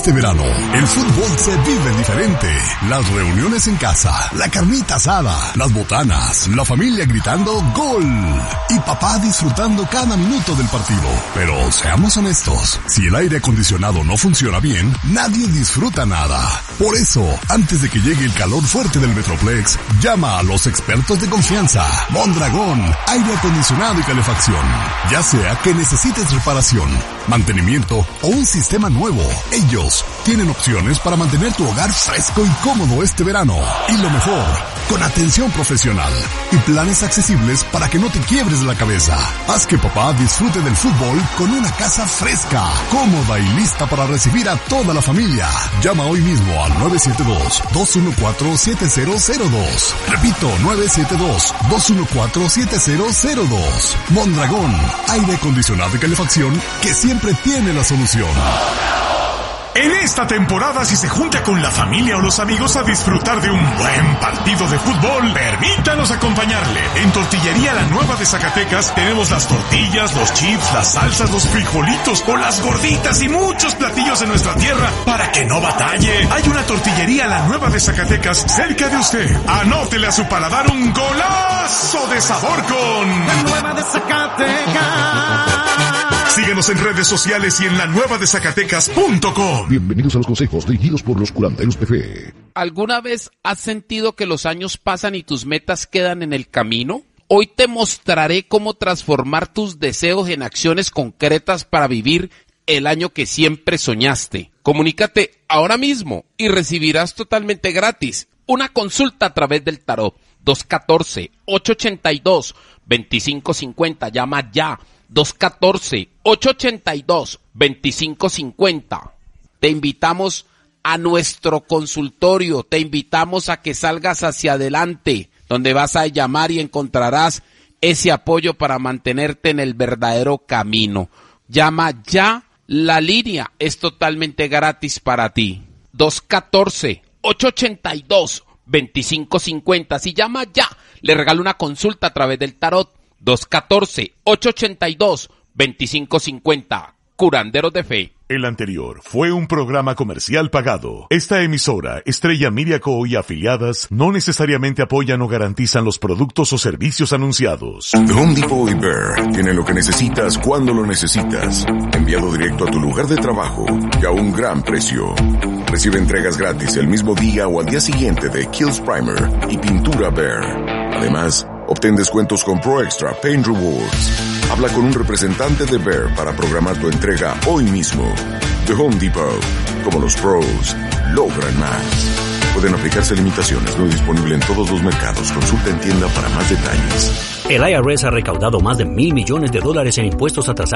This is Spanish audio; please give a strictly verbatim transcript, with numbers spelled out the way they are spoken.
Este verano, el fútbol se vive diferente. Las reuniones en casa, la carnita asada, las botanas, la familia gritando ¡gol! Y papá disfrutando cada minuto del partido. Pero seamos honestos, si el aire acondicionado no funciona bien, nadie disfruta nada. Por eso, antes de que llegue el calor fuerte del Metroplex, llama a los expertos de confianza. Mondragón, aire acondicionado y calefacción. Ya sea que necesites reparación, mantenimiento o un sistema nuevo, ellos tienen opciones para mantener tu hogar fresco y cómodo este verano. Y lo mejor, con atención profesional y planes accesibles para que no te quiebres la cabeza. Haz que papá disfrute del fútbol con una casa fresca, cómoda y lista para recibir a toda la familia. Llama hoy mismo al nueve siete dos, dos uno cuatro, siete cero cero dos. Repito, nueve siete dos, dos uno cuatro, siete cero cero dos. Mondragón, aire acondicionado y calefacción que siempre tiene la solución. En esta temporada, si se junta con la familia o los amigos a disfrutar de un buen partido de fútbol, permítanos acompañarle. En Tortillería La Nueva de Zacatecas tenemos las tortillas, los chips, las salsas, los frijolitos o las gorditas y muchos platillos en nuestra tierra para que no batalle. Hay una Tortillería La Nueva de Zacatecas cerca de usted. Anótele a su paladar un golazo de sabor con La Nueva de Zacatecas. Síguenos en redes sociales y en la nueva de zacatecas punto com. Bienvenidos a los consejos dirigidos por los curanderos P F. ¿Alguna vez has sentido que los años pasan y tus metas quedan en el camino? Hoy te mostraré cómo transformar tus deseos en acciones concretas para vivir el año que siempre soñaste. Comunícate ahora mismo y recibirás totalmente gratis una consulta a través del tarot. dos uno cuatro, ocho ocho dos, dos cinco cinco cero. Llama ya. dos uno cuatro, ocho ocho dos, dos cinco cinco cero. Te invitamos a nuestro consultorio, te invitamos a que salgas hacia adelante, donde vas a llamar y encontrarás ese apoyo para mantenerte en el verdadero camino. Llama ya, la línea es totalmente gratis para ti. dos uno cuatro, ocho ocho dos, dos cinco cinco cero. Si llama ya, le regalo una consulta a través del tarot. dos uno cuatro, ocho ocho dos, dos cinco cinco cero. Curanderos de Fe. El anterior fue un programa comercial pagado. Esta emisora, Estrella Media Co. y afiliadas, no necesariamente apoyan o garantizan los productos o servicios anunciados. The Home Depot y Bear tienen lo que necesitas cuando lo necesitas. Enviado directo a tu lugar de trabajo y a un gran precio. Recibe entregas gratis el mismo día o al día siguiente de Kills Primer y pintura Bear. Además, obtén descuentos con Pro Extra Paint Rewards. Habla con un representante de Bear para programar tu entrega hoy mismo. The Home Depot. Como los pros, logran más. Pueden aplicarse limitaciones. No disponible en todos los mercados. Consulta en tienda para más detalles. El I R S ha recaudado más de mil millones de dólares en impuestos atrasados